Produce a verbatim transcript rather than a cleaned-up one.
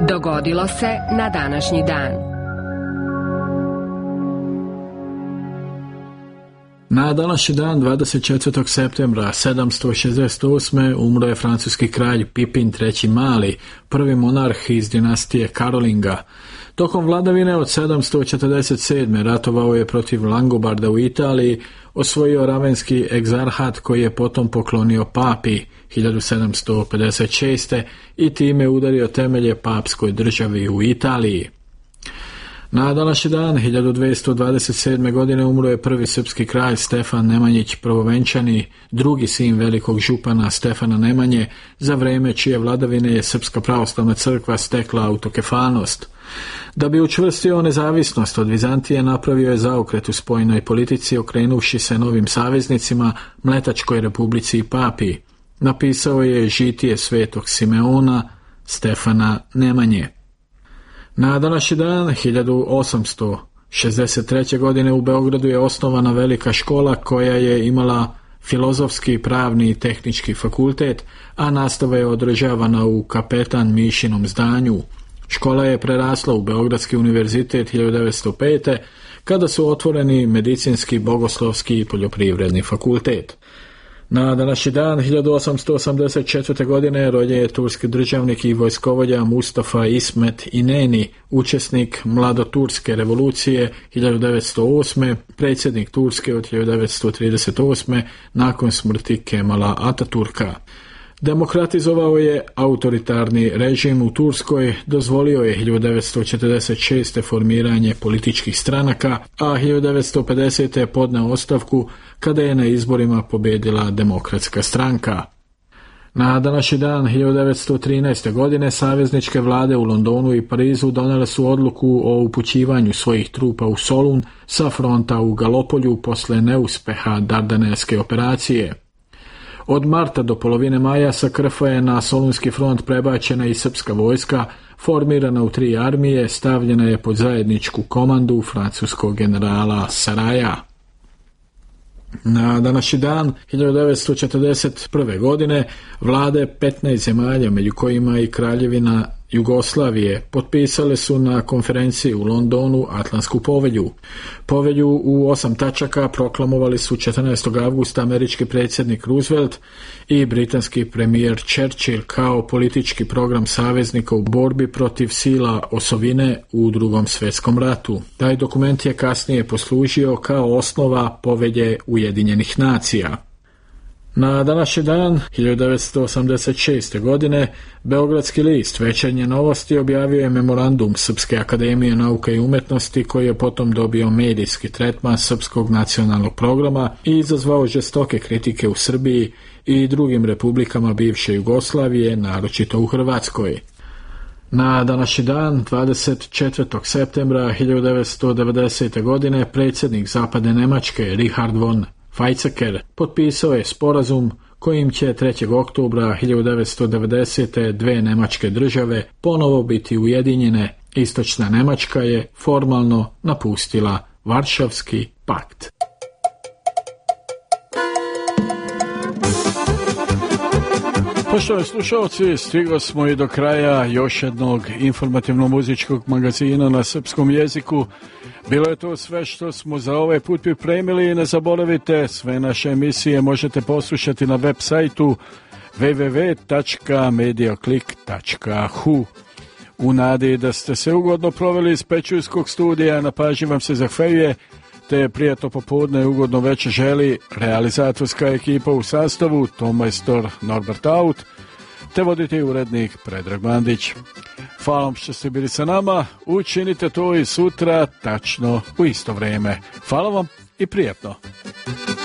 Dogodilo se na današnji dan. Na današnji dan, dvadeset četvrtog septembra sedamsto šezdeset osme. umro je francuski kralj Pipin treći Mali, prvi monarh iz dinastije Karolinga. Tokom vladavine od sedamsto četrdeset sedme. ratovao je protiv Langobarda u Italiji, osvojio Ravenski egzarhat koji je potom poklonio papi hiljadu sedamsto pedeset šeste. i time udario temelje papskoj državi u Italiji. Na današnji dan, hiljadu dvjesto dvadeset sedme. godine umro je prvi srpski kralj Stefan Nemanjić Prvovenčani, drugi sin velikog župana Stefana Nemanje, za vrijeme čije vladavine je Srpska pravoslavna crkva stekla autokefalnost. Da bi učvrstio nezavisnost od Vizantije, napravio je zaokret u spoljnoj politici, okrenuvši se novim saveznicima, Mletačkoj republici i papi. Napisao je žitije svetog Simeona Stefana Nemanje. Na današnji dan, hiljadu osamsto šezdeset treće. godine u Beogradu je osnovana velika škola koja je imala filozofski, pravni i tehnički fakultet, a nastava je održavana u Kapetan Mišinom zdanju. Škola je prerasla u Beogradski univerzitet hiljadu devetsto pete. kada su otvoreni medicinski, bogoslovski i poljoprivredni fakultet. Na današnji dan, hiljadu osamsto osamdeset četvrte. godine, rođen je turski državnik i vojskovođa Mustafa İsmet İnönü, učesnik mladoturske revolucije hiljadu devetsto osme. predsjednik Turske od hiljadu devetsto trideset osme. nakon smrti Kemala Ataturka. Demokratizovao je autoritarni režim u Turskoj, dozvolio je hiljadu devetsto četrdeset šeste. formiranje političkih stranaka, a hiljadu devetsto pedesete. podneo ostavku kada je na izborima pobjedila Demokratska stranka. Na današnji dan, hiljadu devetsto trinaeste. godine, savezničke vlade u Londonu i Parizu donijele su odluku o upućivanju svojih trupa u Solun sa fronta u Galopolju posle neuspeha Dardanelske operacije. Od marta do polovine maja sa Krfa je na Solunski front prebačena i srpska vojska, formirana u tri armije, stavljena je pod zajedničku komandu francuskog generala Saraja. Na današnji dan, hiljadu devetsto četrdeset prve. godine, vlade petnaest zemalja, među kojima i Kraljevina Jugoslavije, potpisale su na konferenciji u Londonu Atlantsku povelju. Povelju u osam tačaka proklamovali su četrnaestog avgusta američki predsjednik Roosevelt i britanski premijer Churchill kao politički program saveznika u borbi protiv sila osovine u Drugom svjetskom ratu. Taj dokument je kasnije poslužio kao osnova Povelje Ujedinjenih nacija. Na današnji dan, hiljadu devetsto osamdeset šeste. godine, Beogradski list Večernje novosti objavio je memorandum Srpske akademije nauke i umetnosti koji je potom dobio medijski tretman Srpskog nacionalnog programa i izazvao žestoke kritike u Srbiji i drugim republikama bivše Jugoslavije, naročito u Hrvatskoj. Na današnji dan, dvadeset četvrtog. septembra hiljadu devetsto devedesete. godine, predsjednik Zapadne Njemačke Richard von Weizsäcker potpisao je sporazum kojim će trećeg oktobra hiljadu devetsto devedesete. dve njemačke države ponovo biti ujedinjene. Istočna Njemačka je formalno napustila Varšavski pakt. Poštovani slušalci, stigli smo i do kraja još jednog informativno-muzičkog magazina na srpskom jeziku. Bilo je to sve što smo za ovaj put pripremili i ne zaboravite, sve naše emisije možete poslušati na web sajtu w w w tačka medioclick tačka h u. U nadi da ste se ugodno proveli iz Pečujskog studija, na pažnji vam se zahvaljuje, te prijatno popodne i ugodno večer želi realizatorska ekipa u sastavu Tomajstor Norbert Aut, te voditelj urednik Predrag Mandić. Hvala vam što ste bili sa nama, učinite to i sutra tačno u isto vrijeme. Hvala vam i prijatno.